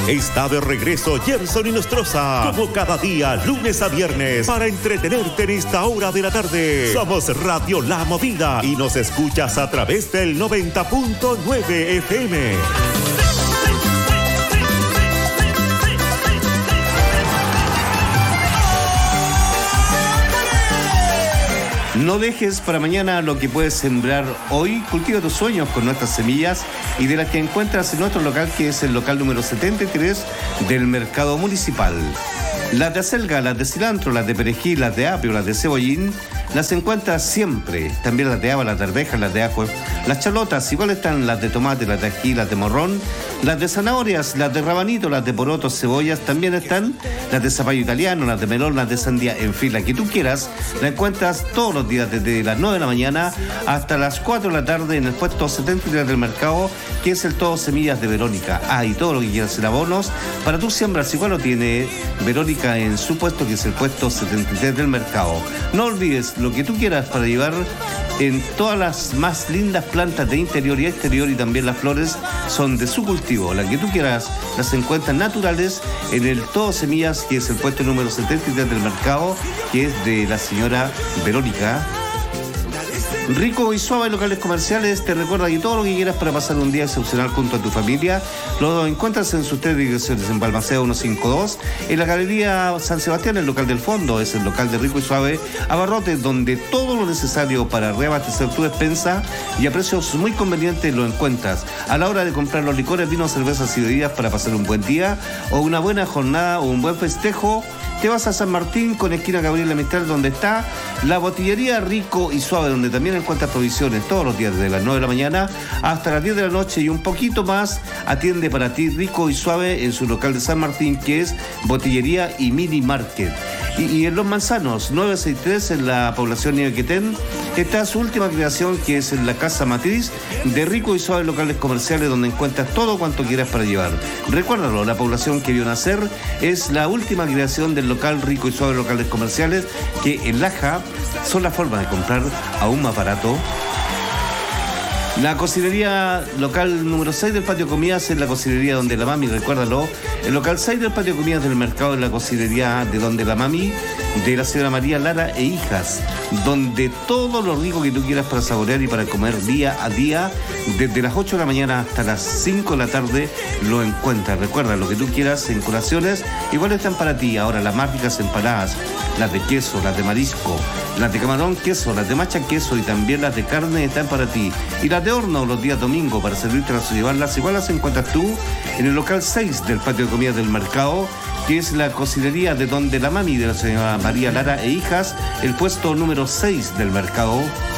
Está de regreso Gerson Inostroza, como cada día, lunes a viernes, para entretenerte en esta hora de la tarde. Somos Radio La Movida y nos escuchas a través del 90.9 FM. No dejes para mañana lo que puedes sembrar hoy. Cultiva tus sueños con nuestras semillas y de las que encuentras en nuestro local, que es el local número 73 del Mercado Municipal. Las de acelga, las de cilantro, las de perejil, las de apio, las de cebollín, las encuentras siempre. También las de haba, las de arvejas, las de ajo. Las chalotas, igual están las de tomate, las de ají, las de morrón, las de zanahorias, las de rabanito, las de porotos, cebollas. También están las de zapallo italiano, las de melón, las de sandía. En fin, la que tú quieras, la encuentras todos los días desde las 9 de la mañana hasta las 4 de la tarde en el puesto 73 del mercado, que es el Todo Semillas de Verónica. Y todo lo que quieras en abonos para tus siembras, igual lo tiene Verónica en su puesto, que es el puesto 73 del mercado. No olvides lo que tú quieras para llevar en todas las más lindas plantas de interior y exterior, y también las flores son de su cultivo. La que tú quieras las encuentras naturales en el Todo Semillas, que es el puesto número 73 del mercado, que es de la señora Verónica. Rico y Suave Locales Comerciales te recuerda que todo lo que quieras para pasar un día excepcional junto a tu familia lo encuentras en sus tres direcciones: en Balmaceda 152, en la Galería San Sebastián, el local del fondo es el local de Rico y Suave Abarrotes, donde todo lo necesario para reabastecer tu despensa y a precios muy convenientes lo encuentras a la hora de comprar los licores, vinos, cervezas y bebidas para pasar un buen día o una buena jornada o un buen festejo. Te vas a San Martín con esquina Gabriela Mistral, donde está la botillería Rico y Suave, donde también encuentras provisiones todos los días desde las 9 de la mañana hasta las 10 de la noche y un poquito más. Atiende para ti Rico y Suave en su local de San Martín, que es Botillería y Mini Market. Y en Los Manzanos, 963, en la población Nievequetén, está su última creación, que es en la Casa Matriz de Rico y Suave Locales Comerciales, donde encuentras todo cuanto quieras para llevar. Recuérdalo, la población que vio nacer es la última creación del local Rico y Suave Locales Comerciales, que en Laja son la forma de comprar aún más barato. La cocinería local número 6 del Patio Comidas es la cocinería Donde la Mami, recuérdalo. El local 6 del Patio Comidas del mercado es la cocinería de Donde la Mami, de la señora María Lara e Hijas, donde todo lo rico que tú quieras para saborear y para comer día a día, desde las 8 de la mañana hasta las 5 de la tarde, lo encuentras. Recuerda, lo que tú quieras en colaciones, igual están para ti. Ahora las más ricas empanadas, las de queso, las de marisco, las de camarón queso, las de macha queso y también las de carne están para ti. Y las de horno los días domingo para servirte o llevarlas, igual las encuentras tú en el local 6 del Patio de Comidas del mercado, que es la cocinería de Donde la Mami, de la señora María Lara e Hijas, el puesto número 6 del mercado.